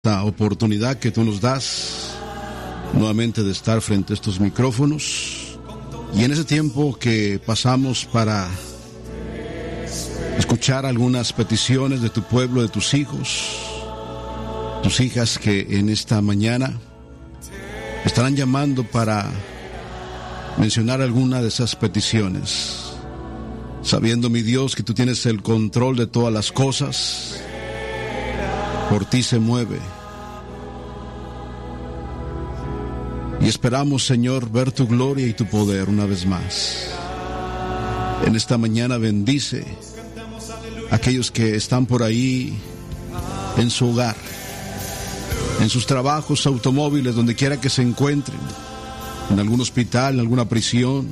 esta oportunidad que tú nos das nuevamente de estar frente a estos micrófonos, y en ese tiempo que pasamos para escuchar algunas peticiones de tu pueblo, de tus hijos, tus hijas que en esta mañana estarán llamando para mencionar alguna de esas peticiones, sabiendo, mi Dios, que tú tienes el control de todas las cosas. Por ti se mueve. Y esperamos, Señor, ver tu gloria y tu poder una vez más. En esta mañana bendice a aquellos que están por ahí en su hogar, en sus trabajos, automóviles, donde quiera que se encuentren, en algún hospital, en alguna prisión.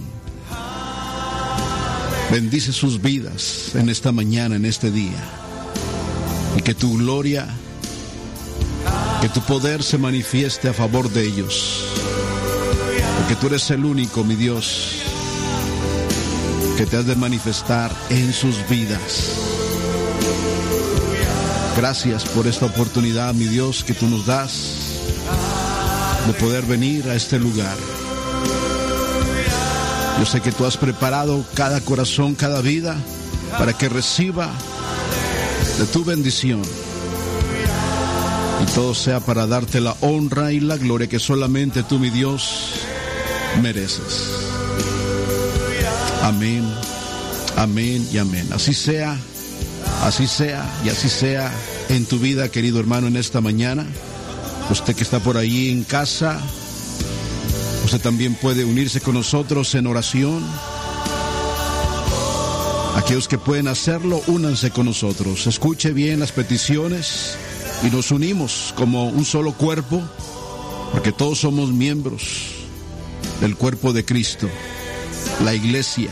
Bendice sus vidas en esta mañana, en este día. Y que tu gloria, que tu poder se manifieste a favor de ellos. Porque tú eres el único, mi Dios, que te has de manifestar en sus vidas. Gracias por esta oportunidad, mi Dios, que tú nos das de poder venir a este lugar. Yo sé que tú has preparado cada corazón, cada vida, para que reciba de tu bendición. Y todo sea para darte la honra y la gloria que solamente tú, mi Dios, mereces. Amén, amén y amén. Así sea y así sea en tu vida, querido hermano, en esta mañana. Usted que está por ahí en casa, usted también puede unirse con nosotros en oración. Aquellos que pueden hacerlo, únanse con nosotros. Escuche bien las peticiones y nos unimos como un solo cuerpo, porque todos somos miembros del cuerpo de Cristo, la iglesia.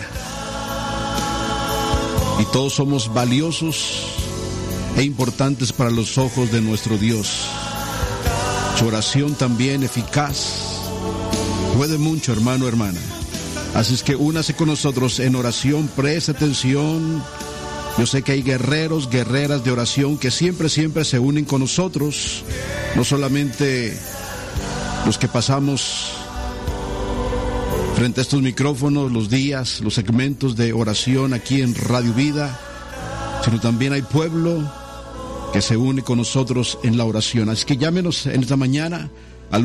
Y todos somos valiosos e importantes para los ojos de nuestro Dios. Su oración también eficaz puede mucho, hermano, hermana. Así es que únase con nosotros en oración, preste atención. Yo sé que hay guerreros, guerreras de oración que siempre se unen con nosotros. No solamente los que pasamos frente a estos micrófonos, los días, los segmentos de oración aquí en Radio Vida, sino también hay pueblo que se une con nosotros en la oración. Así que llámenos en esta mañana al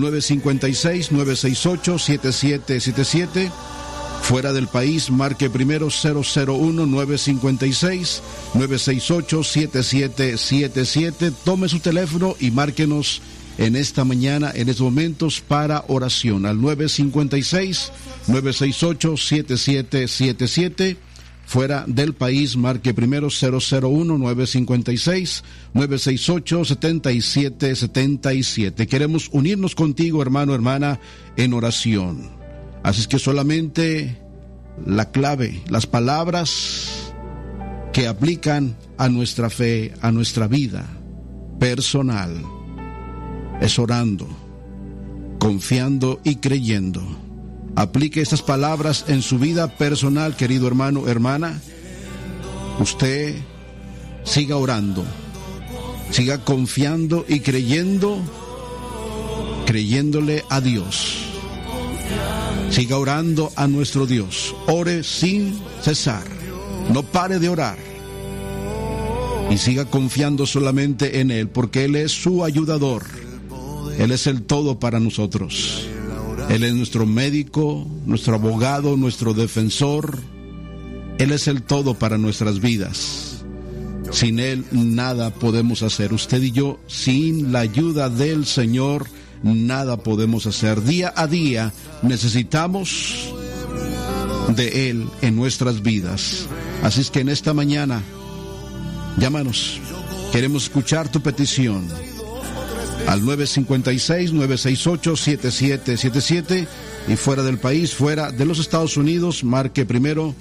956-968-7777. Fuera del país, marque primero 001-956-968-7777. Tome su teléfono y márquenos en esta mañana, en estos momentos, para oración, al 956-968-7777. Fuera del país, marque primero 001-956-968-7777. Queremos unirnos contigo, hermano, hermana, en oración. Así es que solamente la clave, las palabras que aplican a nuestra fe, a nuestra vida personal, es orando, confiando y creyendo. Aplique estas palabras en su vida personal, querido hermano, hermana. Usted siga orando, siga confiando y creyéndole a Dios. Siga orando a nuestro Dios. Ore sin cesar. No pare de orar. Y siga confiando solamente en Él, porque Él es su ayudador. Él es el todo para nosotros. Él es nuestro médico, nuestro abogado, nuestro defensor. Él es el todo para nuestras vidas. Sin Él nada podemos hacer. Usted y yo, sin la ayuda del Señor, nada podemos hacer. Día a día necesitamos de Él en nuestras vidas. Así es que en esta mañana, llámanos. Queremos escuchar tu petición al 956-968-7777. Y fuera del país, fuera de los Estados Unidos, marque primero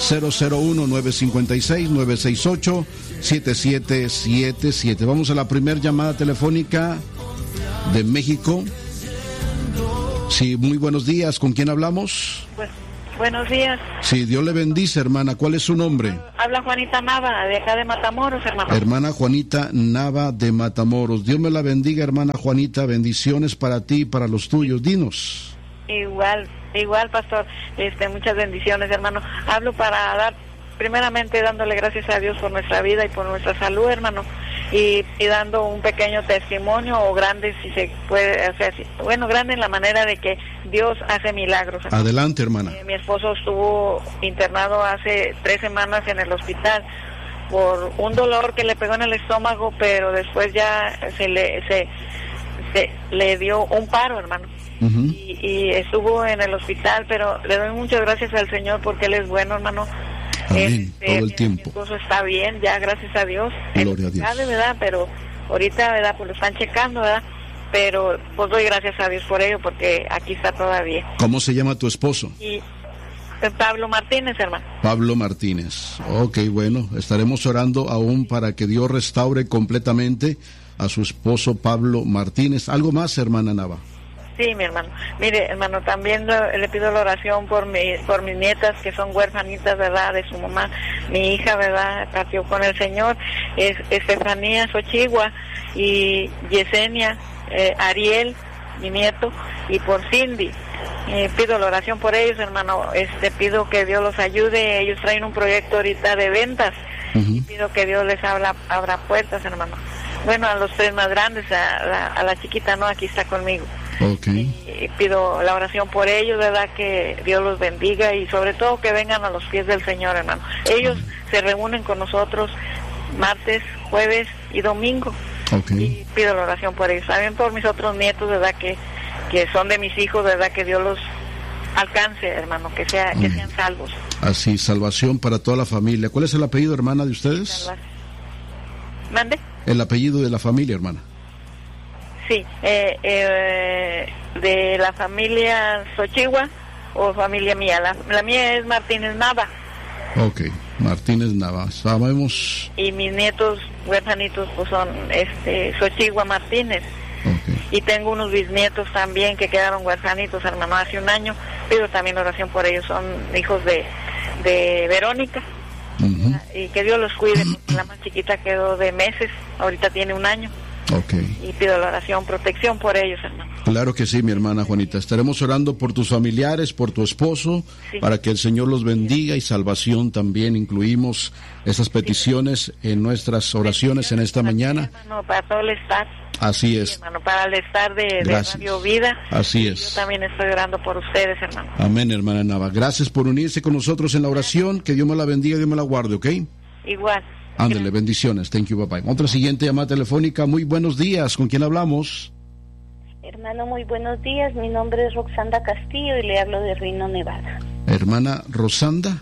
001-956-968-7777. Vamos a la primera llamada telefónica de México. Sí, muy buenos días. ¿Con quién hablamos? Buenos días. Sí, Dios le bendice, hermana. ¿Cuál es su nombre? Habla Juanita Nava, de acá de Matamoros, hermano. Hermana Juanita Nava de Matamoros. Dios me la bendiga, hermana Juanita. Bendiciones para ti y para los tuyos. Dinos. Igual, pastor. Muchas bendiciones, hermano. Hablo para dar, primeramente, dándole gracias a Dios por nuestra vida y por nuestra salud, hermano. Y dando un pequeño testimonio, o grande si se puede hacer, grande en la manera de que Dios hace milagros. Adelante, hermana. Mi esposo estuvo internado hace 3 semanas en el hospital por un dolor que le pegó en el estómago, pero después ya se le dio un paro, hermano. Uh-huh. Y estuvo en el hospital, pero le doy muchas gracias al Señor porque Él es bueno, hermano. Amén, todo el tiempo. Mi esposo está bien, ya, gracias a Dios. Gloria a Dios. Sabe, ¿verdad? Pero ahorita, ¿verdad? Pues lo están checando, ¿verdad? Pero pues doy gracias a Dios por ello, porque aquí está todavía. ¿Cómo se llama tu esposo? Pablo Martínez, hermano. Pablo Martínez. Ok, bueno, estaremos orando aún para que Dios restaure completamente a su esposo Pablo Martínez. ¿Algo más, hermana Nava? Sí, mi hermano. Mire, hermano, también le pido la oración por mis nietas, que son huérfanitas, ¿verdad?, de su mamá. Mi hija, ¿verdad?, partió con el Señor. Es Estefanía Xochigua y Yesenia, Ariel, mi nieto, y por Cindy. Pido la oración por ellos, hermano. Pido que Dios los ayude. Ellos traen un proyecto ahorita de ventas. Uh-huh. Y pido que Dios les abra puertas, hermano. Bueno, a los 3 más grandes, a la chiquita no, aquí está conmigo. Okay. Y pido la oración por ellos, ¿verdad? Que Dios los bendiga y sobre todo que vengan a los pies del Señor, hermano. Ellos se reúnen con nosotros martes, jueves y domingo. Okay. Y pido la oración por ellos. También por mis otros nietos, ¿verdad? Que son de mis hijos, ¿verdad? Que Dios los alcance, hermano, que sean salvos. Así, salvación para toda la familia. ¿Cuál es el apellido, hermana, de ustedes? ¿Mande? El apellido de la familia, hermana. Sí, de la familia Xochigua o familia mía. La mía es Martínez Nava. Ok, Martínez Nava. Sabemos. Y mis nietos huérfanitos pues son Xochigua Martínez. Okay. Y tengo unos bisnietos también que quedaron huérfanitos, hermano, hace un año. Pido también oración por ellos. Son hijos de Verónica. Uh-huh. Y que Dios los cuide, porque la más chiquita quedó de meses, ahorita tiene 1 año. Okay. Y pido la oración, protección por ellos, hermano. Claro que sí, mi hermana Juanita. Estaremos orando por tus familiares, por tu esposo, sí, para que el Señor los bendiga, y salvación también. Incluimos esas peticiones en nuestras oraciones en esta mañana. Hermano, para todo el staff. Así es. Sí, hermano, para el staff de Radio Vida. Así es. Yo también estoy orando por ustedes, hermano. Amén, hermana Nava. Gracias por unirse con nosotros en la oración. Que Dios me la bendiga y Dios me la guarde, ¿ok? Igual. Ándale, bendiciones. Thank you, bye bye. Otra siguiente llamada telefónica. Muy buenos días. ¿Con quién hablamos? Hermano, muy buenos días. Mi nombre es Roxanda Castillo y le hablo de Reno, Nevada. Hermana Rosanda.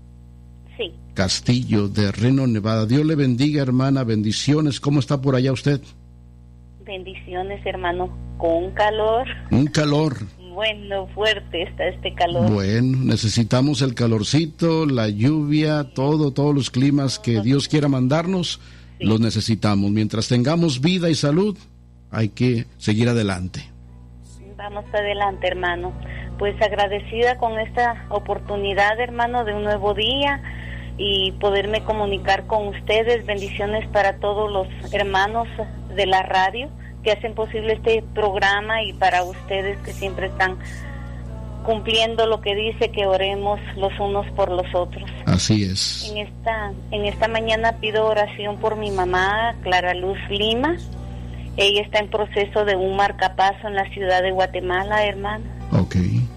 Sí. Castillo, de Reno, Nevada. Dios le bendiga, hermana. Bendiciones. ¿Cómo está por allá usted? Bendiciones, hermano. Con calor. Un calor. Bueno, fuerte está este calor. Bueno, necesitamos el calorcito, la lluvia, todos los climas que Dios quiera mandarnos, sí, los necesitamos. Mientras tengamos vida y salud, hay que seguir adelante. Vamos adelante, hermano. Pues agradecida con esta oportunidad, hermano, de un nuevo día y poderme comunicar con ustedes. Bendiciones para todos los hermanos de la radio que hacen posible este programa, y para ustedes que siempre están cumpliendo lo que dice, que oremos los unos por los otros. Así es. En esta mañana pido oración por mi mamá, Clara Luz Lima. Ella está en proceso de un marcapaso en la ciudad de Guatemala, hermano. Ok.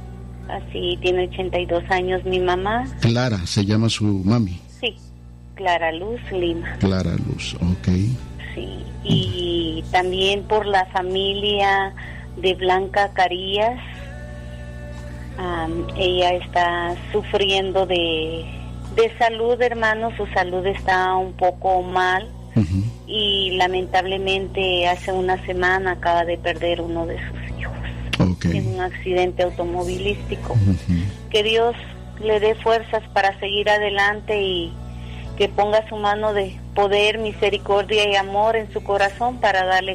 Así, tiene 82 años mi mamá. Clara, se llama su mami. Sí, Clara Luz Lima. Clara Luz, ok. Sí, y también por la familia de Blanca Carías. Ella está sufriendo de salud, hermano. Su salud está un poco mal. Uh-huh. Y lamentablemente hace una semana acaba de perder uno de sus hijos. Okay. En un accidente automovilístico. Uh-huh. Que Dios le dé fuerzas para seguir adelante y que ponga su mano de poder, misericordia y amor en su corazón para darle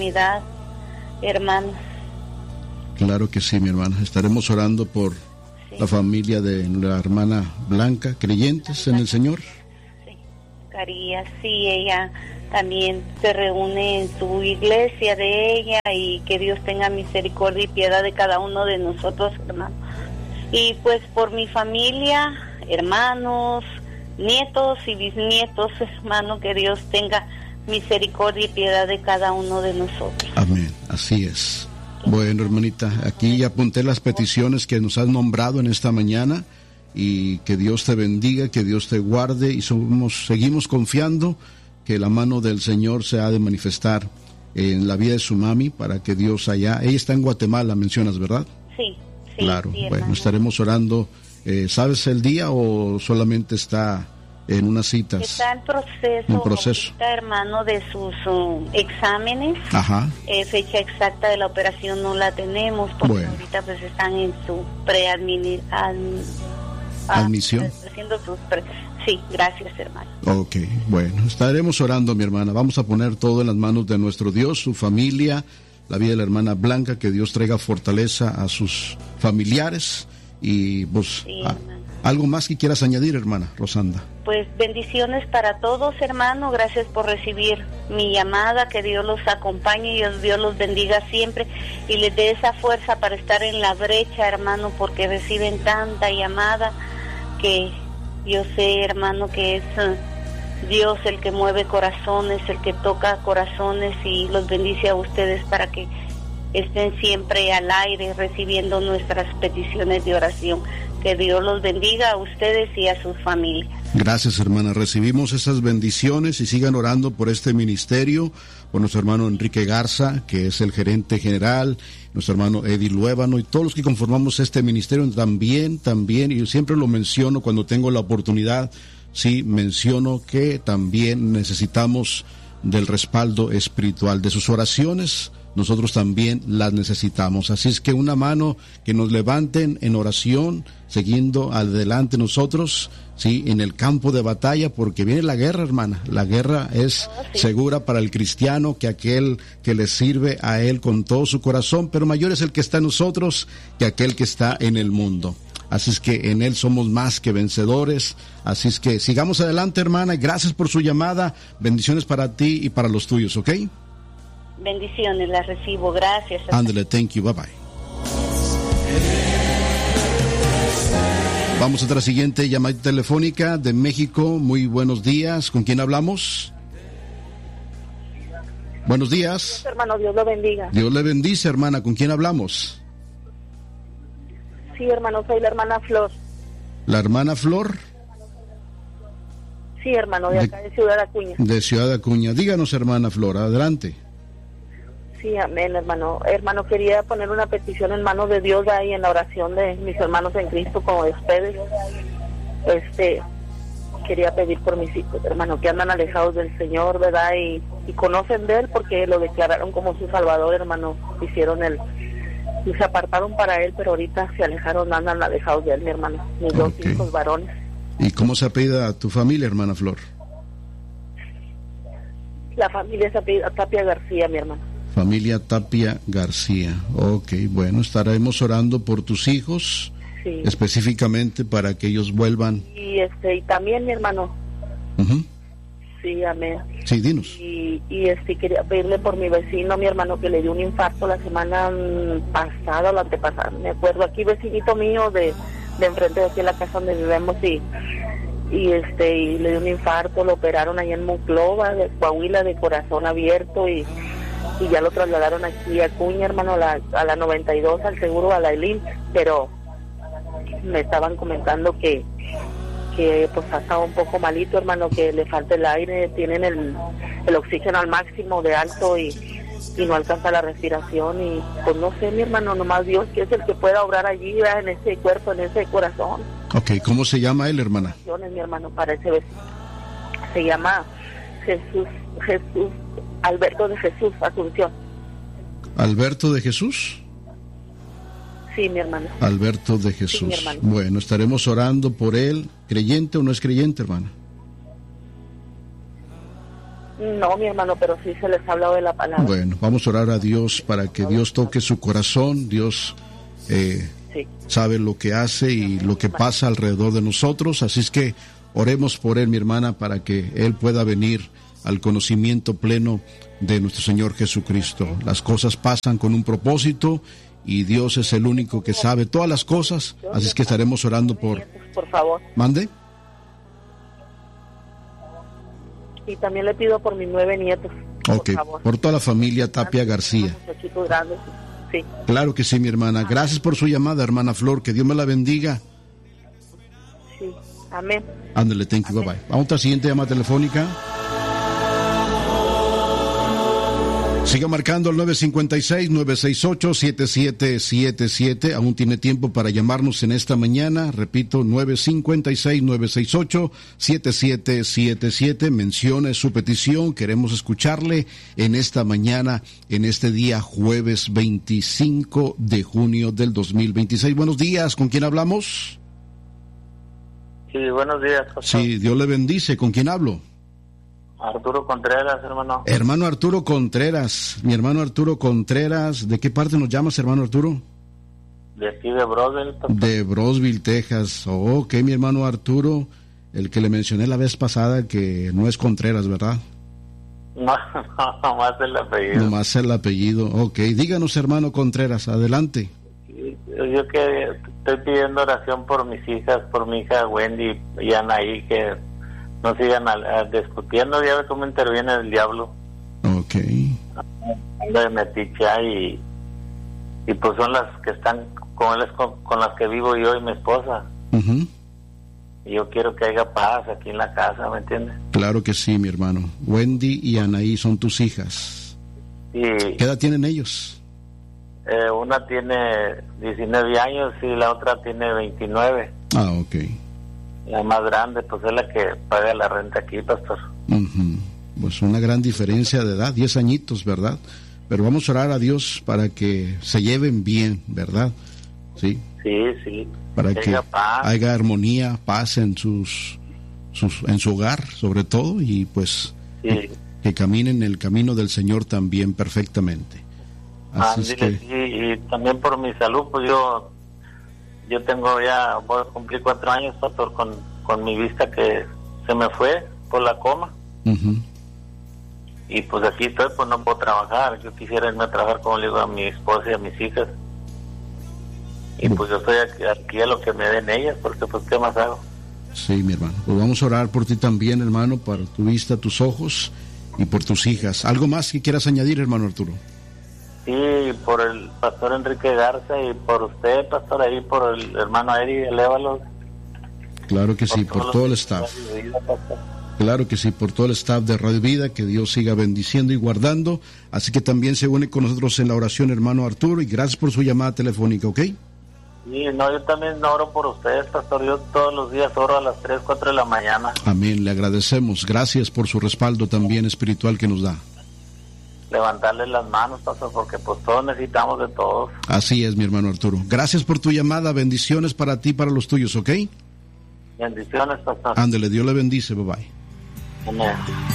conformidad, hermanos. Claro que sí, mi hermana. Estaremos orando por la familia de la hermana Blanca, creyentes en el Señor. Sí, Carías, sí, ella también se reúne en su iglesia de ella, y que Dios tenga misericordia y piedad de cada uno de nosotros, hermano. Y pues por mi familia, hermanos, nietos y bisnietos, hermano, que Dios tenga misericordia y piedad de cada uno de nosotros. Amén, así es. Bueno, hermanita, aquí apunté las peticiones que nos has nombrado en esta mañana, y que Dios te bendiga, que Dios te guarde, y seguimos confiando que la mano del Señor se ha de manifestar en la vida de su mami, para que Dios ella está en Guatemala, mencionas, ¿verdad? Sí. Claro, sí, bueno, estaremos orando. ¿Sabes el día o solamente está en unas citas? Está en proceso. Ahorita, hermano, de sus exámenes. Ajá. Fecha exacta de la operación no la tenemos, porque ahorita pues están en su admisión. Sí, gracias, hermano. Ok, bueno, estaremos orando, mi hermana. Vamos a poner todo en las manos de nuestro Dios, su familia, la vida de la hermana Blanca, que Dios traiga fortaleza a sus familiares. Y pues, sí, ¿algo más que quieras añadir, hermana Rosanda? Pues bendiciones para todos, hermano. Gracias por recibir mi llamada. Que Dios los acompañe y Dios los bendiga siempre y les dé esa fuerza para estar en la brecha, hermano, porque reciben tanta llamada, que yo sé, hermano, que es Dios el que mueve corazones, el que toca corazones, y los bendice a ustedes para que estén siempre al aire recibiendo nuestras peticiones de oración. Que Dios los bendiga a ustedes y a sus familias. Gracias, hermana. Recibimos esas bendiciones, y sigan orando por este ministerio, por nuestro hermano Enrique Garza, que es el gerente general, nuestro hermano Eddie Luébano, y todos los que conformamos este ministerio también, y yo siempre lo menciono cuando tengo la oportunidad. Sí, menciono que también necesitamos del respaldo espiritual, de sus oraciones. Nosotros también las necesitamos. Así es que una mano que nos levanten en oración, siguiendo adelante nosotros, sí, en el campo de batalla, porque viene la guerra, hermana. La guerra es segura para el cristiano, que aquel que le sirve a él con todo su corazón, pero mayor es el que está en nosotros que aquel que está en el mundo. Así es que en él somos más que vencedores. Así es que sigamos adelante, hermana. Gracias por su llamada. Bendiciones para ti y para los tuyos, ¿ok? Bendiciones, las recibo. Gracias. Ándale, thank you, bye bye. Vamos a otra siguiente llamada telefónica de México. Muy buenos días. ¿Con quién hablamos? Buenos días. Hermano, Dios lo bendiga. Dios le bendice, hermana. ¿Con quién hablamos? Sí, hermano, soy la hermana Flor. ¿La hermana Flor? Sí, hermano, de acá de Ciudad Acuña. De Ciudad Acuña. Díganos, hermana Flor, adelante. Sí, amén, hermano. Hermano, quería poner una petición en manos de Dios ahí en la oración de mis hermanos en Cristo, como de ustedes. Quería pedir por mis hijos, hermano, que andan alejados del Señor, ¿verdad? Y conocen de Él, porque lo declararon como su Salvador, hermano. Hicieron y se apartaron para Él, pero ahorita se alejaron, andan alejados de Él, mi hermano. Mis dos hijos varones. ¿Y cómo se apellida tu familia, hermana Flor? La familia se apellida Tapia García, mi hermano. Familia Tapia García. Ok, bueno, estaremos orando por tus hijos, sí, específicamente para que ellos vuelvan. Y también, mi hermano. Sí, amén. Sí, dinos. Y quería pedirle por mi vecino, mi hermano, que le dio un infarto la semana pasada o la antepasada, me acuerdo, aquí vecinito mío de enfrente de aquí en la casa donde vivimos, y le dio un infarto, lo operaron ahí en Monclova, de Coahuila, de corazón abierto, y ya lo trasladaron aquí a Acuña, hermano, a la 92, al seguro, a la ELIM, pero me estaban comentando que pues ha estado un poco malito, hermano, que le falta el aire, tienen el oxígeno al máximo de alto y no alcanza la respiración, y pues no sé, mi hermano, nomás Dios, que es el que pueda obrar allí, ¿verdad? En ese cuerpo, en ese corazón. Ok, ¿cómo se llama él, hermana? Mi hermano, para ese vecino. Se llama Jesús, Alberto de Jesús Asunción. ¿Alberto de Jesús? Sí, mi hermano. Alberto de Jesús. Sí, mi hermano. Bueno, estaremos orando por él. ¿Creyente o no es creyente, hermana? No, mi hermano, pero sí se les ha hablado de la palabra. Bueno, vamos a orar a Dios para que Dios toque su corazón, Dios Sí. Sabe lo que hace y lo que pasa alrededor de nosotros, así es que oremos por él, mi hermana, para que él pueda venir al conocimiento pleno de nuestro Señor Jesucristo. Las cosas pasan con un propósito y Dios es el único que sabe todas las cosas, así es que estaremos orando por favor. ¿Mande? Y también le pido por mis 9 nietos. Ok, por toda la familia Tapia García. Sí. Claro que sí, mi hermana. Gracias por su llamada, hermana Flor. Que Dios me la bendiga. Sí, amén. Ándale, thank you, bye bye. Vamos a la siguiente llamada telefónica. Siga marcando el 956-968-7777. Aún tiene tiempo para llamarnos en esta mañana. Repito, 956-968-7777. Mencione su petición. Queremos escucharle en esta mañana, en este día jueves 25 de junio del 2026. Buenos días, ¿con quién hablamos? Sí, buenos días, pastor. Sí, Dios le bendice. ¿Con quién hablo? Arturo Contreras, hermano. Hermano Arturo Contreras, mi hermano Arturo Contreras. ¿De qué parte nos llamas, hermano Arturo? De aquí de Brosville. De Brosville, Texas. Oh, ok, mi hermano Arturo, el que le mencioné la vez pasada, que no es Contreras, ¿verdad? No, nomás el apellido. Nomás el apellido, ok. Díganos, hermano Contreras, adelante. Yo que estoy pidiendo oración por mis hijas, por mi hija Wendy y Anaí, que no sigan discutiendo. Ya ve cómo interviene el diablo. Ok. De meticha y pues son las que están con las que vivo yo y mi esposa. Uh-huh. Y yo quiero que haya paz aquí en la casa, ¿me entiendes? Claro que sí, mi hermano. Wendy y Anaí son tus hijas. Y ¿qué edad tienen ellos? Una tiene 19 años y la otra tiene 29. Ah, ok. La más grande, pues es la que paga la renta aquí, pastor. Uh-huh. Pues una gran diferencia de edad, 10 añitos, ¿verdad? Pero vamos a orar a Dios para que se lleven bien, ¿verdad? Sí. Sí. Para que haya armonía, paz en en su hogar, sobre todo, y pues sí, que caminen el camino del Señor también perfectamente. Así es que... sí, y también por mi salud, pues yo tengo ya, voy a cumplir 4 años, pastor, con mi vista que se me fue por la coma. Uh-huh. Y pues aquí estoy, pues no puedo trabajar. Yo quisiera irme a trabajar, como le digo, a mi esposa y a mis hijas. Y pues yo estoy aquí a lo que me den ellas, porque pues ¿qué más hago? Sí, mi hermano. Pues vamos a orar por ti también, hermano, para tu vista, tus ojos y por tus hijas. ¿Algo más que quieras añadir, hermano Arturo? Sí, por el pastor Enrique Garza y por usted, pastor, ahí por el hermano Eri Elévalos. Claro que sí, por todo el staff. Claro que sí, por todo el staff de Radio Vida, que Dios siga bendiciendo y guardando. Así que también se une con nosotros en la oración, hermano Arturo, y gracias por su llamada telefónica, ¿ok? Sí, no, yo también oro por ustedes, pastor. Yo todos los días oro a las 3, 4 de la mañana. Amén, le agradecemos. Gracias por su respaldo también espiritual que nos da. Levantarle las manos, pastor, porque pues todos necesitamos de todos. Así es, mi hermano Arturo. Gracias por tu llamada. Bendiciones para ti y para los tuyos, ¿ok? Bendiciones, pastor. Ándele, Dios le bendice. Bye bye. Amén.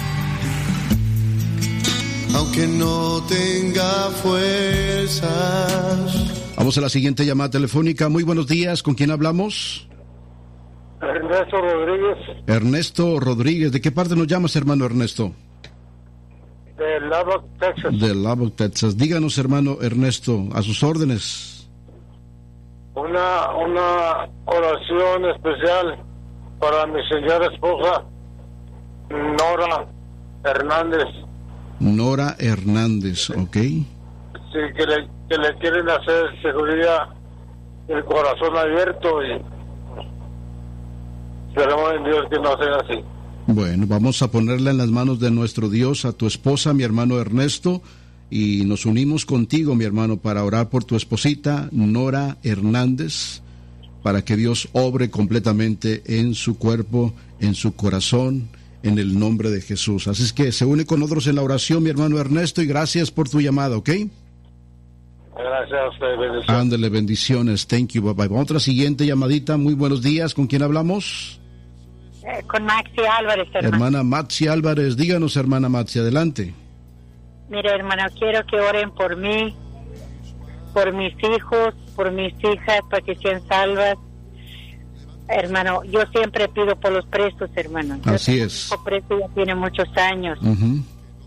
Aunque no tenga fuerzas. Vamos a la siguiente llamada telefónica. Muy buenos días. ¿Con quién hablamos? Ernesto Rodríguez. Ernesto Rodríguez. ¿De qué parte nos llamas, hermano Ernesto? De Lubbock, Texas. De Lubbock, Texas. Díganos, hermano Ernesto, a sus órdenes. Una oración especial para mi señora esposa, Nora Hernández. Nora Hernández, ok. Sí, que le quieren hacer seguridad, el corazón abierto, y esperamos en Dios que no sea así. Bueno, vamos a ponerla en las manos de nuestro Dios a tu esposa, mi hermano Ernesto, y nos unimos contigo, mi hermano, para orar por tu esposita, Nora Hernández, para que Dios obre completamente en su cuerpo, en su corazón, en el nombre de Jesús. Así es que se une con nosotros en la oración, mi hermano Ernesto, y gracias por tu llamada, ¿ok? Gracias a usted, bendiciones. Ándale, bendiciones, thank you, bye bye. Vamos a otra siguiente llamadita. Muy buenos días, ¿con quién hablamos? Con Maxi Álvarez, hermano. Hermana Maxi Álvarez, díganos, hermana Maxi, adelante. Mire, hermano, quiero que oren por mí, por mis hijos, por mis hijas, para que sean salvas. Hermano, yo siempre pido por los presos, hermano. Así es. Mi hijo preso ya tiene muchos años. Uh-huh.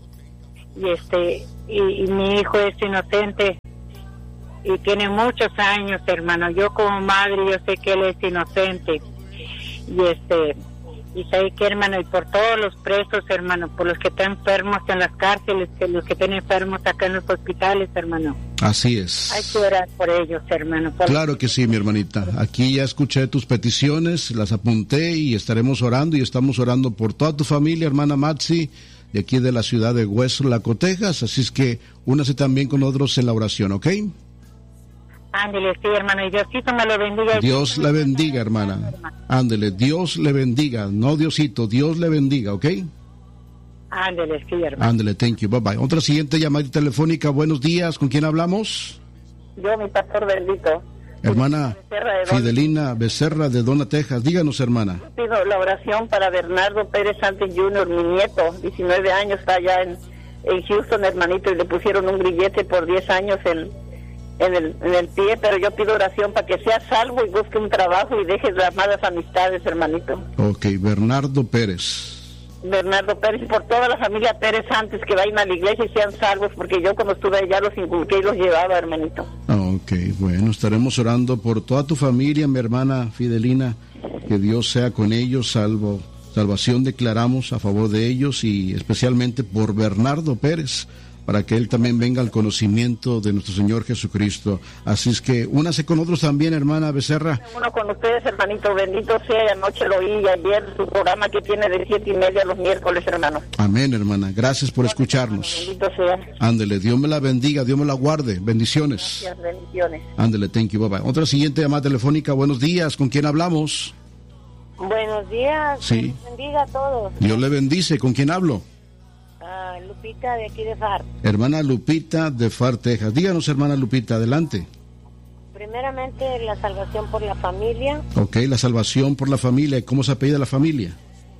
Y mi hijo es inocente y tiene muchos años, hermano. Yo como madre, yo sé que él es inocente. Y sé que, hermano, y por todos los presos, hermano, por los que están enfermos en las cárceles, los que están enfermos acá en los hospitales, hermano. Así es. Hay que orar por ellos, hermano. Claro que sí, mi hermanita. Aquí ya escuché tus peticiones, las apunté y estaremos orando y estamos orando por toda tu familia, hermana Matsi, de aquí de la ciudad de Westlaco, Texas. Así es que únase también con nosotros en la oración, ¿ok? Ándele, sí, hermano, y Diosito me lo bendiga. Dios le bendiga, hermana. Ándele, Dios le bendiga, no Diosito, Dios le bendiga, ¿ok? Ándele, sí, hermano. Ándele, thank you, bye bye. Otra siguiente llamada telefónica, buenos días, ¿con quién hablamos? Yo, mi pastor bendito. Hermana Fidelina Becerra de Dona, Texas, díganos, hermana. Pido la oración para Bernardo Pérez Sánchez Jr., mi nieto, 19 años, está allá en Houston, hermanito, y le pusieron un grillete por 10 años en el pie, pero yo pido oración para que sea salvo y busque un trabajo y deje las malas amistades, hermanito. Ok, Bernardo Pérez, y por toda la familia Pérez antes que vayan a la iglesia y sean salvos, porque yo cuando estuve allá los inculqué y los llevaba, hermanito. Ok, bueno, estaremos orando por toda tu familia, mi hermana Fidelina, que Dios sea con ellos, salvación declaramos a favor de ellos y especialmente por Bernardo Pérez, para que él también venga al conocimiento de nuestro Señor Jesucristo. Así es que únase con nosotros también, hermana Becerra. Uno con ustedes, hermanito, bendito sea. Anoche lo oí, ayer su programa que tiene de 7:30 los miércoles, hermano. Amén, hermana. Gracias por escucharnos. Bendito sea. Ándele, Dios me la bendiga, Dios me la guarde. Bendiciones. Gracias, bendiciones. Ándele, thank you, bye bye. Otra siguiente llamada telefónica, buenos días, ¿con quién hablamos? Buenos días. Sí. Dios bendiga a todos. Dios le bendice, ¿con quién hablo? Lupita de aquí de FAR. Hermana Lupita de FAR, Texas. Díganos, hermana Lupita, adelante. Primeramente, la salvación por la familia. Ok, la salvación por la familia. ¿Cómo se apellida la familia?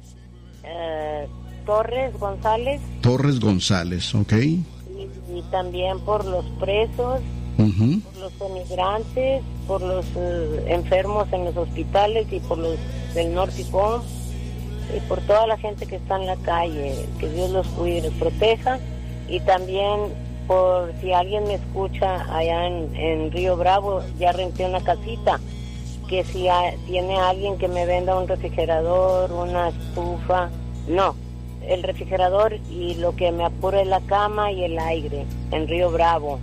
Torres González. Torres González, ok. Y también por los presos, Uh-huh. por los emigrantes, por los enfermos en los hospitales y por los del Norticom. Y por toda la gente que está en la calle, que Dios los cuide y los proteja. Y también por si alguien me escucha allá en Río Bravo, ya renté una casita, que si tiene alguien que me venda un refrigerador, una estufa, no, el refrigerador y lo que me apure la cama y el aire, en Río Bravo.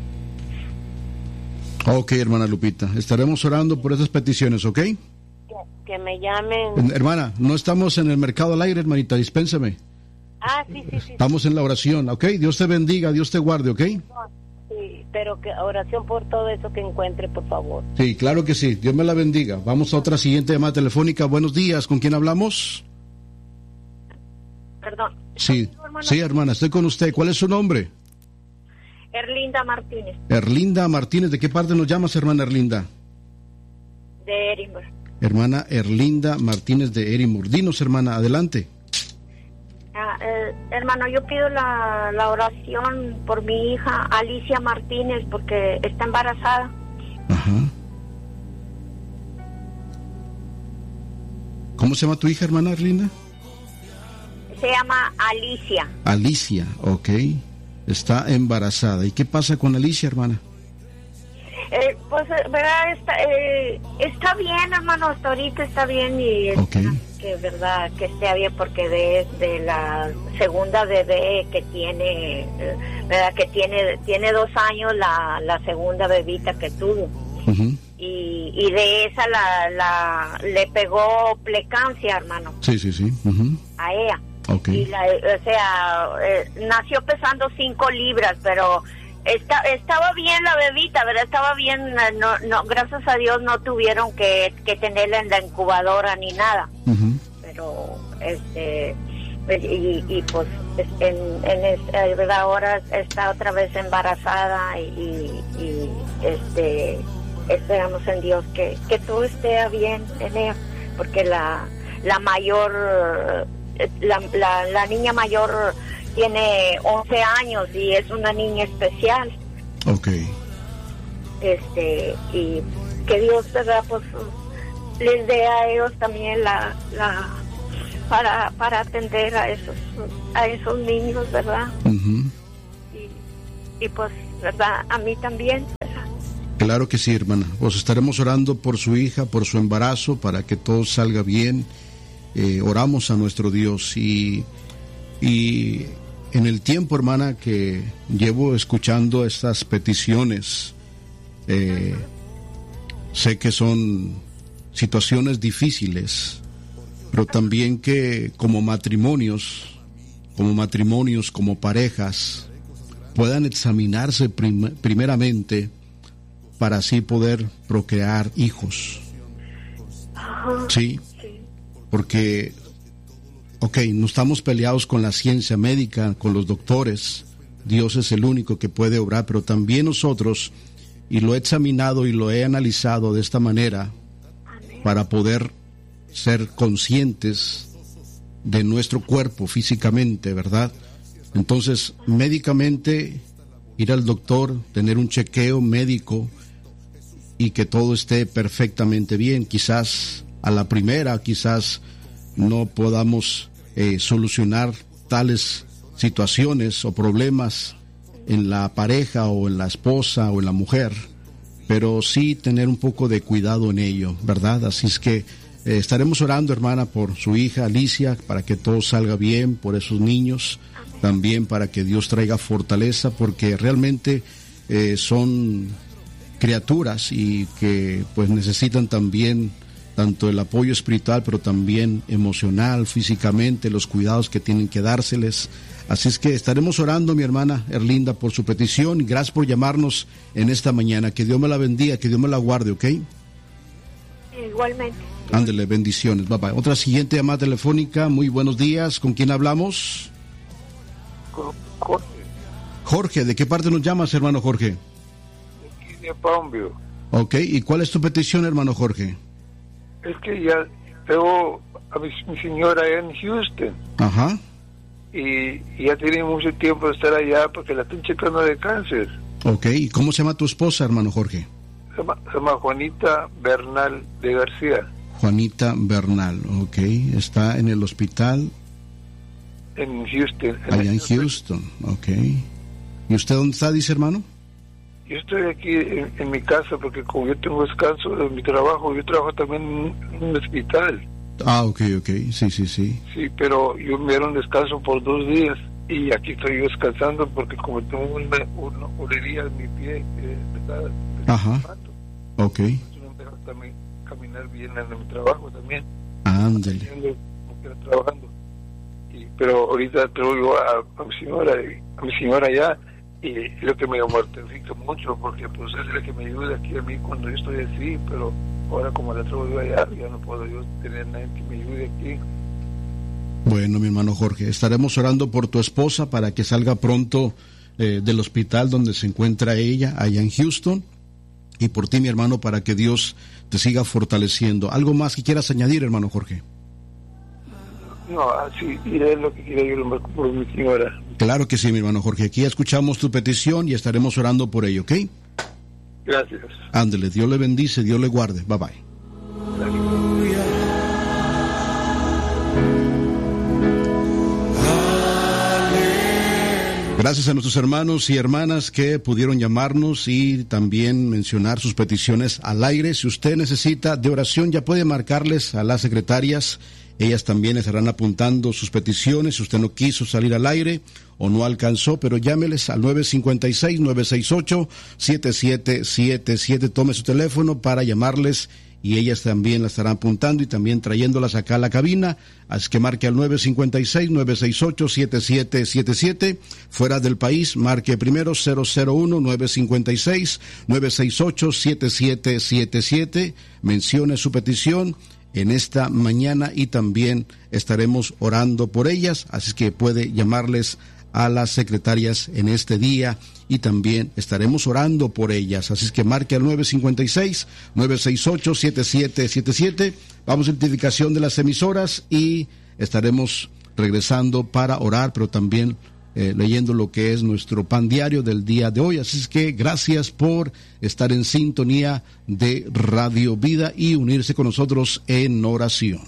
Ok, hermana Lupita, estaremos orando por esas peticiones, ¿ok? Que me llamen. Hermana, no estamos en el mercado al aire, hermanita, dispénsame. Sí. Estamos en la oración, ¿ok? Dios te bendiga, Dios te guarde, ¿ok? Sí, pero que oración por todo eso que encuentre, por favor. Sí, claro que sí, Dios me la bendiga. Vamos a otra siguiente llamada telefónica. Buenos días, ¿con quién hablamos? Perdón. Sí, sí, hermana, estoy con usted. ¿Cuál es su nombre? Erlinda Martínez, Erlinda Martínez. ¿De qué parte nos llamas, hermana Erlinda? de Edinburgh. Hermana Erlinda Martínez de Edinburgh. Dinos, hermana, adelante. Hermano, yo pido la oración por mi hija Alicia Martínez porque está embarazada. Ajá. ¿Cómo se llama tu hija, hermana Erlinda? Se llama Alicia. Alicia, ok. Está embarazada. ¿Y qué pasa con Alicia, hermana? Pues, verdad, está bien, hermano, hasta ahorita está bien y que verdad que esté bien porque de la segunda bebé que tiene, verdad que tiene 2 años la segunda bebita que tuvo. Uh-huh. Y de esa le pegó plecancia, hermano. Sí. Uh-huh. A ella. Okay. Y nació pesando 5 libras, pero estaba bien la bebita, ¿verdad? Estaba bien, no, gracias a Dios no tuvieron que tenerla en la incubadora ni nada. Uh-huh. Pero pues verdad ahora está otra vez embarazada y esperamos en Dios que todo esté bien en ella, porque la mayor, la niña mayor tiene 11 años y es una niña especial. Ok. y que Dios, ¿verdad?, pues les dé a ellos también para atender a esos niños, ¿verdad? Uh-huh. Y pues, ¿verdad?, a mí también, ¿verdad? Claro que sí, hermana. Pues estaremos orando por su hija, por su embarazo, para que todo salga bien. Oramos a nuestro Dios y en el tiempo, hermana, que llevo escuchando estas peticiones, sé que son situaciones difíciles, pero también que como matrimonios, como parejas, puedan examinarse primeramente para así poder procrear hijos. Sí, porque, no estamos peleados con la ciencia médica, con los doctores. Dios es el único que puede obrar, pero también nosotros, y lo he examinado y lo he analizado de esta manera, para poder ser conscientes de nuestro cuerpo físicamente, ¿verdad? Entonces, médicamente, ir al doctor, tener un chequeo médico y que todo esté perfectamente bien. Quizás a la primera, quizás no podamos solucionar tales situaciones o problemas en la pareja o en la esposa o en la mujer, pero sí tener un poco de cuidado en ello, ¿verdad? Así es que estaremos orando, hermana, por su hija Alicia, para que todo salga bien, por esos niños, también para que Dios traiga fortaleza, porque realmente son criaturas y que pues necesitan también tanto el apoyo espiritual, pero también emocional, físicamente, los cuidados que tienen que dárseles. Así es que estaremos orando, mi hermana Erlinda, por su petición, y gracias por llamarnos en esta mañana. Que Dios me la bendiga, que Dios me la guarde, ¿ok? Igualmente. Ándele, bendiciones, bye bye. Otra siguiente llamada telefónica. Muy buenos días, ¿con quién hablamos? Jorge. Jorge, ¿de qué parte nos llamas, hermano Jorge? Aquí de Palmview. Ok, ¿y cuál es tu petición, hermano Jorge? Es que ya tengo a mi señora allá en Houston. Ajá. Y ya tiene mucho tiempo de estar allá porque la están checando de cáncer. Ok, ¿y cómo se llama tu esposa, hermano Jorge? Se llama Juanita Bernal de García. Juanita Bernal, ok. Está en el hospital. En Houston. Allá en Houston, ok. ¿Y usted dónde está, dice, hermano? Yo estoy aquí en mi casa porque como yo tengo descanso de mi trabajo, yo trabajo también en un hospital. Ah, ok, sí. Sí, pero yo me dieron descanso por 2 días y aquí estoy descansando porque como tengo una olería en mi pie, ajá, ok. No me deja también caminar bien en mi trabajo también. Ándale. Trabajando. Pero ahorita traigo yo a mi señora allá. Y lo que me mortifica mucho porque pues es la que me ayuda aquí a mí cuando yo estoy así, pero ahora como la traigo yo allá, ya no puedo yo tener nadie que me ayude aquí. Bueno, mi hermano Jorge, estaremos orando por tu esposa para que salga pronto del hospital donde se encuentra ella, allá en Houston, y por ti, mi hermano, para que Dios te siga fortaleciendo. ¿Algo más que quieras añadir, hermano Jorge? No, así es lo que quiero yo por mi señora. Claro que sí, mi hermano Jorge. Aquí escuchamos tu petición y estaremos orando por ello, ¿ok? Gracias. Ándele, Dios le bendice, Dios le guarde. Bye bye. Gracias a nuestros hermanos y hermanas que pudieron llamarnos y también mencionar sus peticiones al aire. Si usted necesita de oración, ya puede marcarles a las secretarias. Ellas también estarán apuntando sus peticiones. Si usted no quiso salir al aire o no alcanzó, pero llámeles al 956-968-7777. Tome su teléfono para llamarles y ellas también la estarán apuntando y también trayéndolas acá a la cabina. Así que marque al 956-968-7777. Fuera del país, marque primero 001-956-968-7777. Mencione su petición en esta mañana y también estaremos orando por ellas, así que puede llamarles a las secretarias en este día y también estaremos orando por ellas, así que marque al 956-968-7777. Vamos a identificación de las emisoras y estaremos regresando para orar, pero también leyendo lo que es nuestro pan diario del día de hoy. Así es que gracias por estar en sintonía de Radio Vida y unirse con nosotros en oración.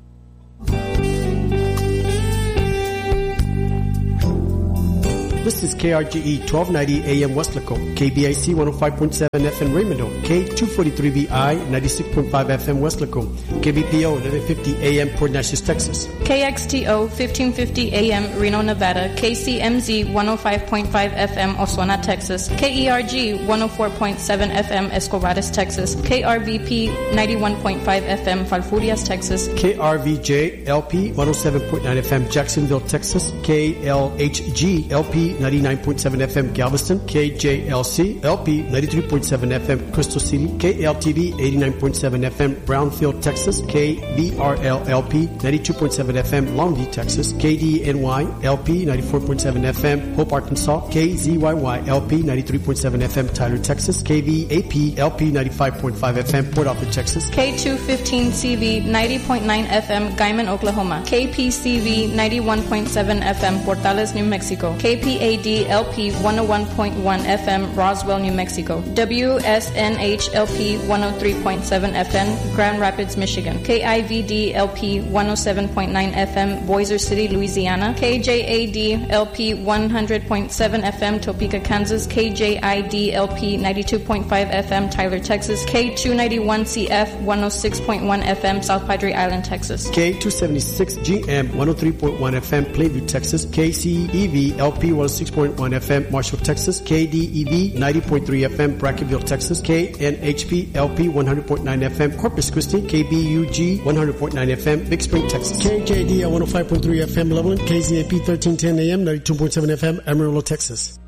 This is KRGE 1290 AM Westlaco, KBIC 105.7 FM Raymond, K243VI 96.5 FM Westlaco, KBPO 1150 AM Port Neches, Texas, KXTO 1550 AM Reno, Nevada, KCMZ 105.5 FM Oswena, Texas, KERG 104.7 FM Escobarres, Texas, KRVP 91.5 FM Falfurrias, Texas, KRVJ LP 107.9 FM Jacksonville, Texas, KLHG LP 99.7 FM Galveston, KJLC LP 93.7 FM Crystal City, KLTV 89.7 FM Brownfield, Texas, KBRL LP 92.7 FM Longview, Texas, KDNY LP 94.7 FM Hope, Arkansas, KZYY LP 93.7 FM Tyler, Texas, KVAP LP 95.5 FM Port Arthur, Texas, K215CV 90.9 FM Guyman, Oklahoma, KPCV 91.7 FM Portales, New Mexico, KPAD LP 101.1 FM Roswell, New Mexico, WSNH LP 103.7 FM Grand Rapids, Michigan, KIVD LP 107.9 FM Boiser City, Louisiana, KJAD LP 100.7 FM Topeka, Kansas, KJID LP 92.5 FM Tyler, Texas, K291CF 106.1 FM South Padre Island, Texas, K276GM 103.1 FM Plainview, Texas, KCEV LP 106.1 FM Marshall, Texas, KDEV 90.3 FM Brackenville, Texas, KNHP LP 100.9 FM Corpus Christi, KBUG 100.9 FM Big Spring, Texas, KKD 105.3 FM Loveland, KZAP 1310 AM 92.7 FM Amarillo, Texas.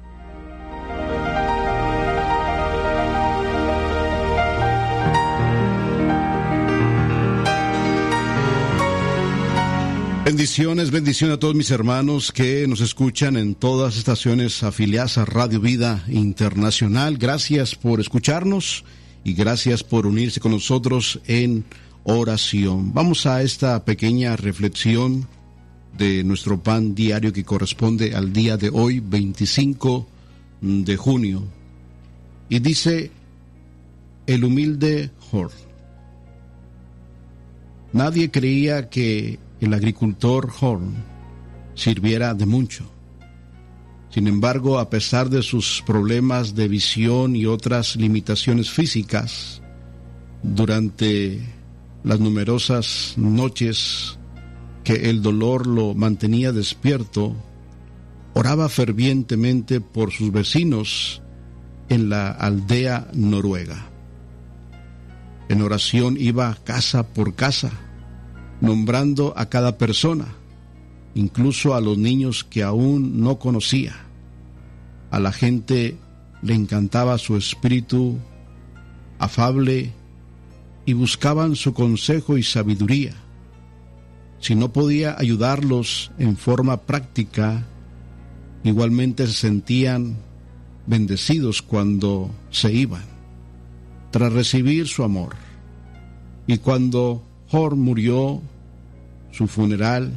Bendiciones a todos mis hermanos que nos escuchan en todas las estaciones afiliadas a Radio Vida Internacional. Gracias por escucharnos y gracias por unirse con nosotros en oración. Vamos a esta pequeña reflexión de nuestro pan diario que corresponde al día de hoy, 25 de junio. Y dice el humilde Hor. Nadie creía que el agricultor Horn sirviera de mucho. Sin embargo, a pesar de sus problemas de visión y otras limitaciones físicas, durante las numerosas noches que el dolor lo mantenía despierto, oraba fervientemente por sus vecinos en la aldea noruega. En oración iba casa por casa, nombrando a cada persona, incluso a los niños que aún no conocía. A la gente le encantaba su espíritu afable y buscaban su consejo y sabiduría. Si no podía ayudarlos en forma práctica, igualmente se sentían bendecidos cuando se iban, tras recibir su amor. Y cuando Hor murió, su funeral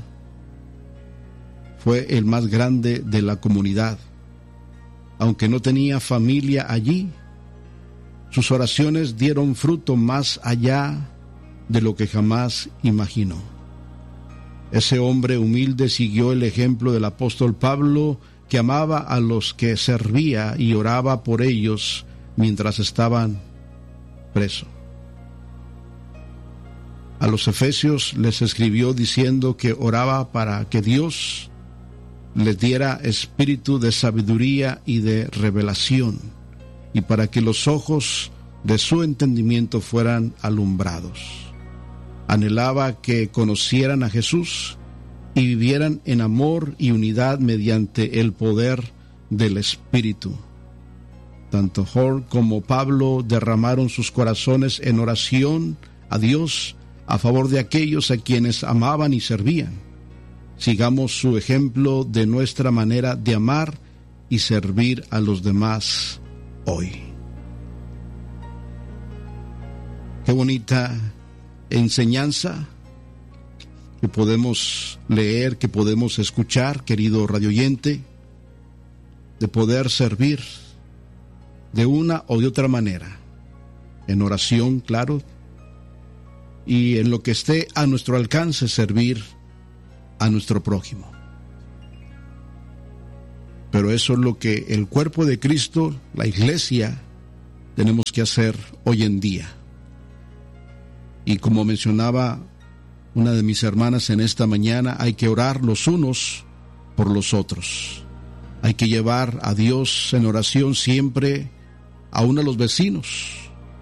fue el más grande de la comunidad. Aunque no tenía familia allí, sus oraciones dieron fruto más allá de lo que jamás imaginó. Ese hombre humilde siguió el ejemplo del apóstol Pablo, que amaba a los que servía y oraba por ellos mientras estaban presos. A los efesios les escribió diciendo que oraba para que Dios les diera espíritu de sabiduría y de revelación, y para que los ojos de su entendimiento fueran alumbrados. Anhelaba que conocieran a Jesús y vivieran en amor y unidad mediante el poder del Espíritu. Tanto Hor como Pablo derramaron sus corazones en oración a Dios a favor de aquellos a quienes amaban y servían. Sigamos su ejemplo de nuestra manera de amar y servir a los demás hoy. Qué bonita enseñanza que podemos leer, que podemos escuchar, querido radioyente, de poder servir de una o de otra manera, en oración, claro, y en lo que esté a nuestro alcance, servir a nuestro prójimo. Pero eso es lo que el cuerpo de Cristo, la iglesia, tenemos que hacer hoy en día. Y como mencionaba una de mis hermanas en esta mañana, hay que orar los unos por los otros. Hay que llevar a Dios en oración siempre, aún a los vecinos.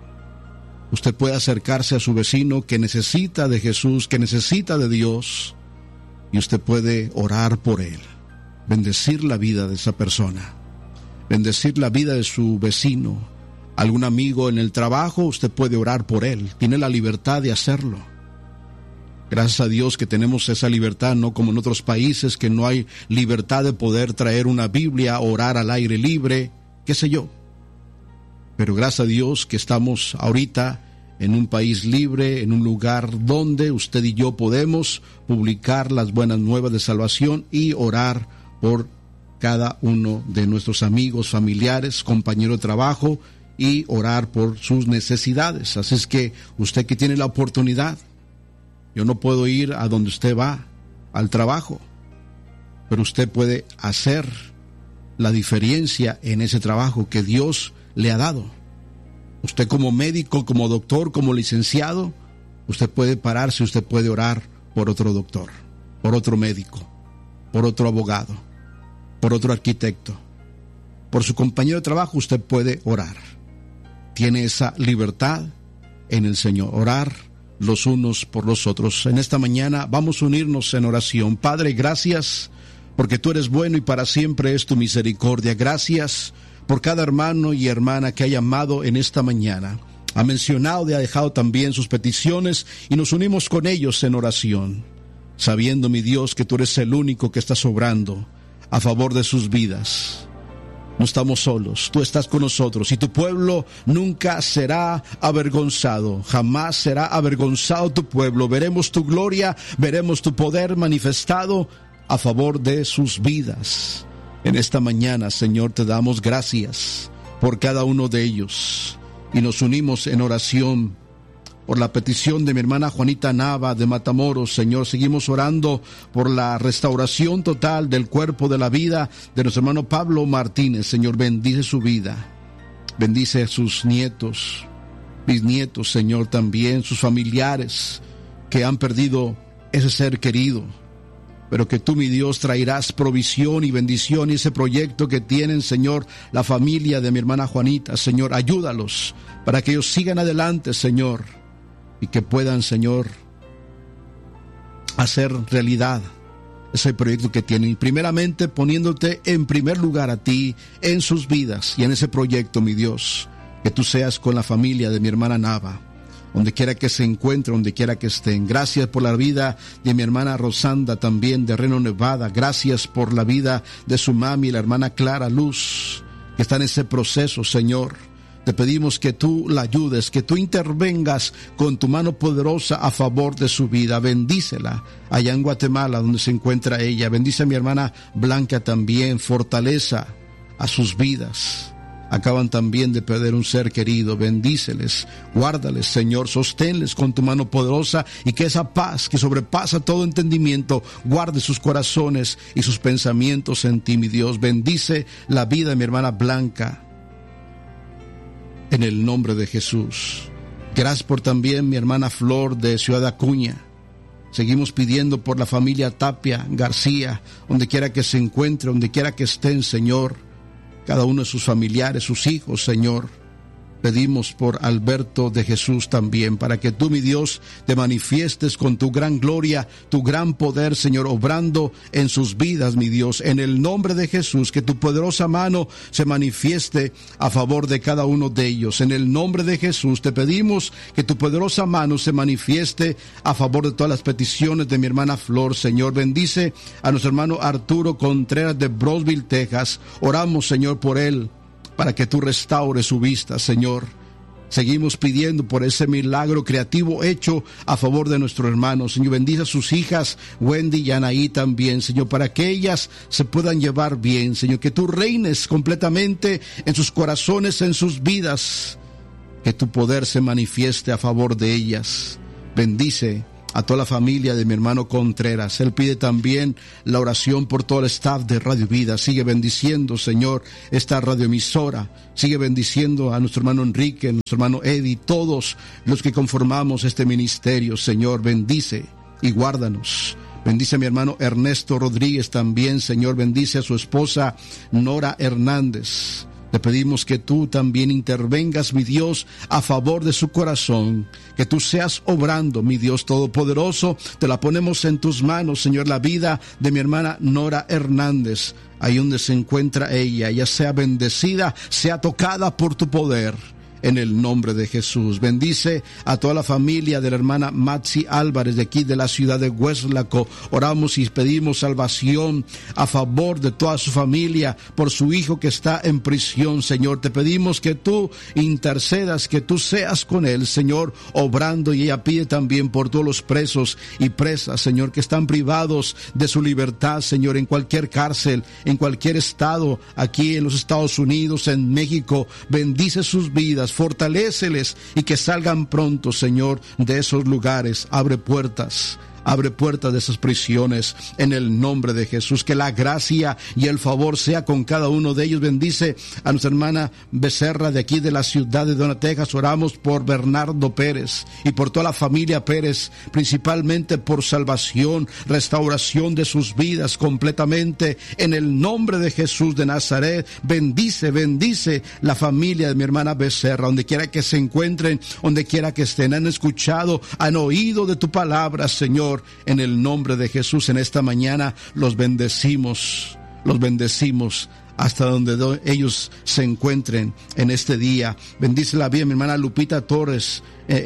Usted puede acercarse a su vecino que necesita de Jesús, que necesita de Dios, y usted puede orar por él, bendecir la vida de esa persona, bendecir la vida de su vecino. Algún amigo en el trabajo, usted puede orar por él, tiene la libertad de hacerlo. Gracias a Dios que tenemos esa libertad, no como en otros países que no hay libertad de poder traer una Biblia, orar al aire libre, qué sé yo. Pero gracias a Dios que estamos ahorita en un país libre, en un lugar donde usted y yo podemos publicar las buenas nuevas de salvación y orar por cada uno de nuestros amigos, familiares, compañeros de trabajo, y orar por sus necesidades. Así es que usted que tiene la oportunidad, yo no puedo ir a donde usted va, al trabajo, pero usted puede hacer la diferencia en ese trabajo que Dios le ha dado. Usted como médico, como doctor, como licenciado, usted puede pararse, usted puede orar por otro doctor, por otro médico, por otro abogado, por otro arquitecto, por su compañero de trabajo. Usted puede orar. Tiene esa libertad en el Señor, orar los unos por los otros. En esta mañana vamos a unirnos en oración. Padre, gracias porque tú eres bueno y para siempre es tu misericordia. Gracias por cada hermano y hermana que ha llamado en esta mañana, ha mencionado y ha dejado también sus peticiones, y nos unimos con ellos en oración, sabiendo, mi Dios, que tú eres el único que está obrando a favor de sus vidas. No estamos solos, tú estás con nosotros, y tu pueblo nunca será avergonzado, jamás será avergonzado tu pueblo. Veremos tu gloria, veremos tu poder manifestado a favor de sus vidas. En esta mañana, Señor, te damos gracias por cada uno de ellos, y nos unimos en oración por la petición de mi hermana Juanita Nava de Matamoros. Señor, seguimos orando por la restauración total del cuerpo, de la vida de nuestro hermano Pablo Martínez. Señor, bendice su vida, bendice a sus nietos, bisnietos, Señor, también sus familiares que han perdido ese ser querido, pero que tú, mi Dios, traerás provisión y bendición, y ese proyecto que tienen, Señor, la familia de mi hermana Juanita, Señor, ayúdalos para que ellos sigan adelante, Señor, y que puedan, Señor, hacer realidad ese proyecto que tienen, y primeramente poniéndote en primer lugar a ti en sus vidas y en ese proyecto, mi Dios, que tú seas con la familia de mi hermana Nava, donde quiera que se encuentre, donde quiera que estén. Gracias por la vida de mi hermana Rosanda, también de Reno, Nevada. Gracias por la vida de su mami, la hermana Clara Luz, que está en ese proceso, Señor. Te pedimos que tú la ayudes, que tú intervengas con tu mano poderosa a favor de su vida. Bendícela allá en Guatemala, donde se encuentra ella. Bendice a mi hermana Blanca también. Fortaleza a sus vidas. Acaban también de perder un ser querido. Bendíceles, guárdales, Señor, sosténles con tu mano poderosa, y que esa paz que sobrepasa todo entendimiento guarde sus corazones y sus pensamientos en ti, mi Dios. Bendice la vida de mi hermana Blanca, en el nombre de Jesús. Gracias por también mi hermana Flor de Ciudad Acuña. Seguimos pidiendo por la familia Tapia García, donde quiera que se encuentre, donde quiera que estén, Señor, cada uno de sus familiares, sus hijos, Señor. Pedimos por Alberto de Jesús también, para que tú, mi Dios, te manifiestes con tu gran gloria, tu gran poder, Señor, obrando en sus vidas, mi Dios. En el nombre de Jesús, que tu poderosa mano se manifieste a favor de cada uno de ellos. En el nombre de Jesús te pedimos que tu poderosa mano se manifieste a favor de todas las peticiones de mi hermana Flor. Señor, bendice a nuestro hermano Arturo Contreras de Brownsville, Texas. Oramos, Señor, por él, para que tú restaures su vista, Señor. Seguimos pidiendo por ese milagro creativo hecho a favor de nuestro hermano. Señor, bendice a sus hijas, Wendy y Anaí también, Señor, para que ellas se puedan llevar bien, Señor, que tú reines completamente en sus corazones, en sus vidas, que tu poder se manifieste a favor de ellas. Bendice a toda la familia de mi hermano Contreras. Él pide también la oración por todo el staff de Radio Vida. Sigue bendiciendo, Señor, esta radioemisora. Sigue bendiciendo a nuestro hermano Enrique, a nuestro hermano Eddie, todos los que conformamos este ministerio. Señor, bendice y guárdanos. Bendice a mi hermano Ernesto Rodríguez también, Señor. Bendice a su esposa Nora Hernández. Le pedimos que tú también intervengas, mi Dios, a favor de su corazón, que tú seas obrando, mi Dios Todopoderoso. Te la ponemos en tus manos, Señor, la vida de mi hermana Nora Hernández. Ahí donde se encuentra ella sea bendecida, sea tocada por tu poder. En el nombre de Jesús. Bendice a toda la familia de la hermana Maxi Álvarez de aquí de la ciudad de Hueslaco. Oramos y pedimos salvación a favor de toda su familia por su hijo que está en prisión, Señor. Te pedimos que tú intercedas, que tú seas con él, Señor, obrando. Y ella pide también por todos los presos y presas, Señor, que están privados de su libertad, Señor, en cualquier cárcel, en cualquier estado, aquí en los Estados Unidos, en México. Bendice sus vidas, fortaléceles y que salgan pronto, Señor, de esos lugares. Abre puertas de esas prisiones en el nombre de Jesús. Que la gracia y el favor sea con cada uno de ellos. Bendice a nuestra hermana Becerra de aquí de la ciudad de Dona, Texas. Oramos por Bernardo Pérez y por toda la familia Pérez, principalmente por salvación, restauración de sus vidas completamente en el nombre de Jesús de Nazaret. Bendice la familia de mi hermana Becerra, donde quiera que se encuentren, donde quiera que estén. Han escuchado, han oído de tu palabra, Señor. En el nombre de Jesús, en esta mañana los bendecimos hasta donde ellos se encuentren en este día. Bendice la vida, mi hermana Lupita Torres.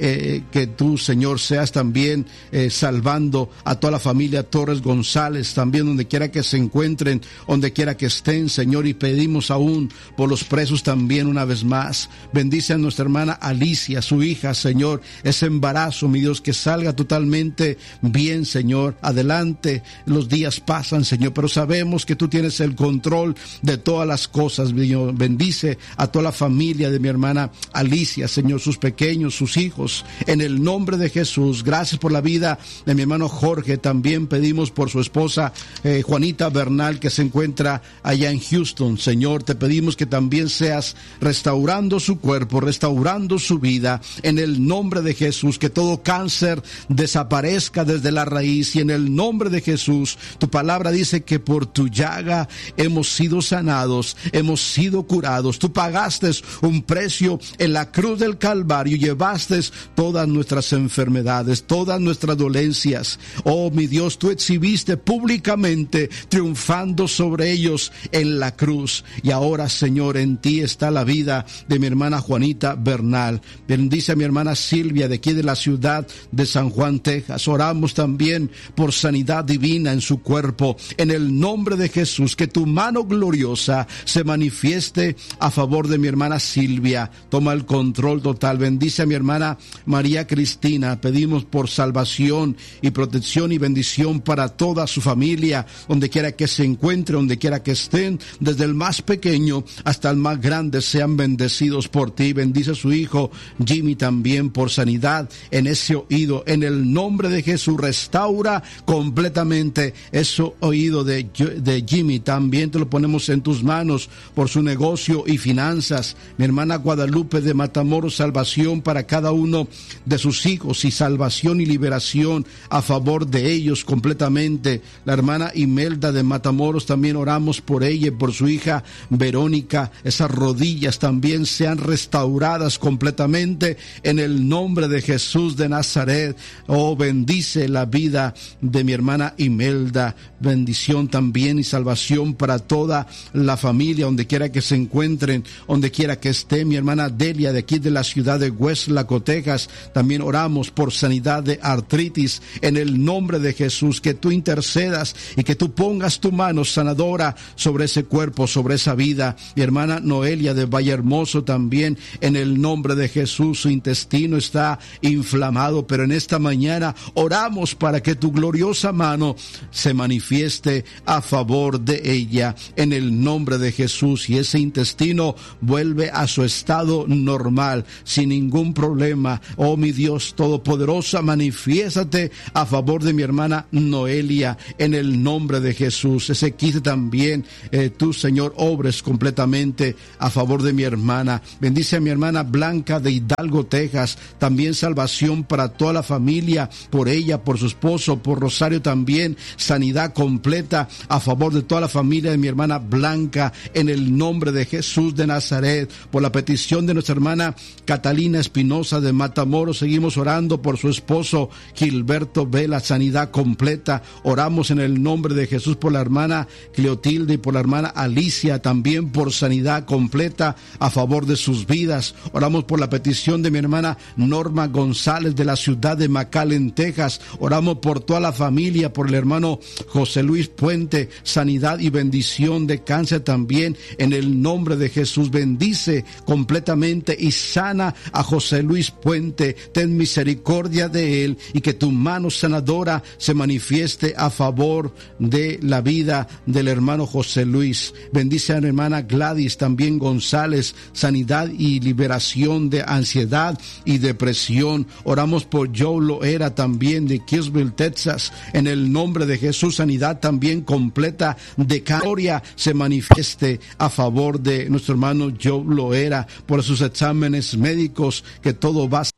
Que tú, Señor, seas también salvando a toda la familia Torres González, también donde quiera que se encuentren, donde quiera que estén, Señor. Y pedimos aún por los presos también una vez más. Bendice a nuestra hermana Alicia, su hija, Señor, ese embarazo, mi Dios, que salga totalmente bien, Señor. Adelante, los días pasan, Señor, pero sabemos que tú tienes el control de todas las cosas, Señor. Bendice a toda la familia de mi hermana Alicia, Señor, sus pequeños, sus hijos, en el nombre de Jesús. Gracias por la vida de mi hermano Jorge. También pedimos por su esposa Juanita Bernal, que se encuentra allá en Houston. Señor, te pedimos que también seas restaurando su cuerpo, restaurando su vida, en el nombre de Jesús. Que todo cáncer desaparezca desde la raíz, y en el nombre de Jesús. Tu palabra dice que por tu llaga hemos sido sanados, hemos sido curados. Tú pagaste un precio en la cruz del Calvario, llevaste todas nuestras enfermedades, todas nuestras dolencias. Oh, mi Dios, tú exhibiste públicamente, triunfando sobre ellos en la cruz. Y ahora, Señor, en ti está la vida de mi hermana Juanita Bernal. Bendice a mi hermana Silvia de aquí de la ciudad de San Juan, Texas. Oramos también por sanidad divina en su cuerpo, en el nombre de Jesús. Que tu mano gloriosa se manifieste a favor de mi hermana Silvia. Toma el control total. Bendice a mi hermana María Cristina. Pedimos por salvación y protección y bendición para toda su familia, donde quiera que se encuentre, donde quiera que estén, desde el más pequeño hasta el más grande, sean bendecidos por ti. Bendice a su hijo Jimmy también por sanidad en ese oído, en el nombre de Jesús. Restaura completamente ese oído de Jimmy. También te lo ponemos en tus manos por su negocio y finanzas. Mi hermana Guadalupe de Matamoros, salvación para cada uno de sus hijos y salvación y liberación a favor de ellos completamente. La hermana Imelda de Matamoros, también oramos por ella y por su hija Verónica. Esas rodillas también sean restauradas completamente en el nombre de Jesús de Nazaret. Oh, bendice la vida de mi hermana Imelda. Bendición también y salvación para toda la familia, donde quiera que se encuentren, donde quiera que esté. Mi hermana Delia, de aquí de la ciudad de Westlaco, Texas, también oramos por sanidad de artritis en el nombre de Jesús, que tú intercedas y que tú pongas tu mano sanadora sobre ese cuerpo, sobre esa vida. Mi hermana Noelia de Valle Hermoso también, en el nombre de Jesús, su intestino está inflamado, pero en esta mañana oramos para que tu gloriosa mano se manifieste a favor de ella, en el nombre de Jesús, y ese intestino vuelve a su estado normal, sin ningún problema. Oh mi Dios todopoderosa, manifiéstate a favor de mi hermana Noelia, en el nombre de Jesús. Ese quite también, tú Señor, obres completamente a favor de mi hermana. Bendice a mi hermana Blanca de Hidalgo, Texas, también salvación para toda la familia, por ella, por su esposo, por Rosario también, sanidad completa a favor de toda la familia de mi hermana Blanca, en el nombre de Jesús de Nazaret. Por la petición de nuestra hermana Catalina Espinosa de Matamoros, seguimos orando por su esposo Gilberto Vela, sanidad completa. Oramos en el nombre de Jesús por la hermana Cleotilde y por la hermana Alicia, también por sanidad completa a favor de sus vidas. Oramos por la petición de mi hermana Norma González de la ciudad de McAllen, Texas. Oramos por toda la familia, por el hermano José Luis Puente, sanidad y bendición de cáncer también, en el nombre de Jesús. Bendice completamente y sana a José Luis Puente. Ten misericordia de él y que tu mano sanadora se manifieste a favor de la vida del hermano José Luis. Bendice a la hermana Gladys también González, sanidad y liberación de ansiedad y depresión. Oramos por Joe Loera también de Kisville, Texas, en el nombre de Jesús, sanidad también completa de gloria se manifieste a favor de nuestro hermano Joe Loera, por sus exámenes médicos, que todo va